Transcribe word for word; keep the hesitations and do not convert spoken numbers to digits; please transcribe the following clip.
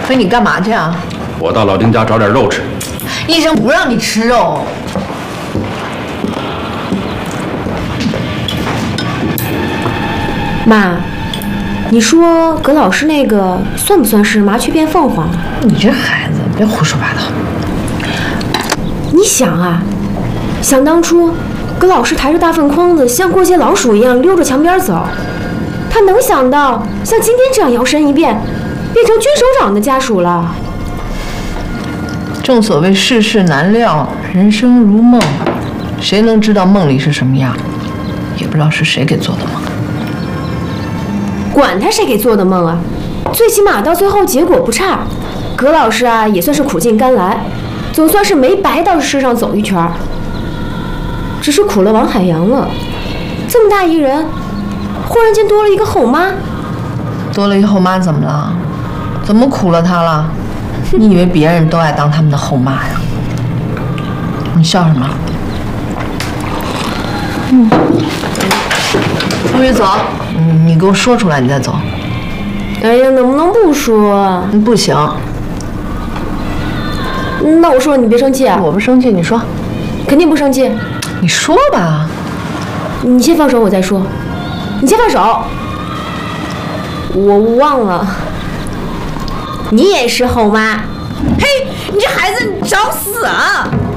飞，你干嘛去啊？ 我到老丁家找点肉吃。 医生不让你吃肉。 妈，你说葛老师那个算不算是麻雀变凤凰？ 你这孩子别胡说八道。 你想啊，想当初，葛老师抬着大粪筐子，像过街老鼠一样溜着墙边走，他能想到像今天这样摇身一变，变成军首长的家属了？ 正所谓世事难料，人生如梦，谁能知道梦里是什么样？也不知道是谁给做的梦。 管他谁给做的梦啊，最起码到最后结果不差。葛老师啊，也算是苦尽甘来，总算是没白到世上走一圈。只是苦了王海洋了，这么大一人，忽然间多了一个后妈。 多了一后妈怎么了？怎么苦了她了？你以为别人都爱当他们的后妈呀？你笑什么？嗯，同学走。嗯，你给我说出来，你再走。 哎呀，能不能不说？ 不行。 那我说你别生气啊。 我不生气，你说。 肯定不生气。 你说吧。 你先放手，我再说。你先放手。我忘了。你也是后妈。嘿，你这孩子，你找死啊！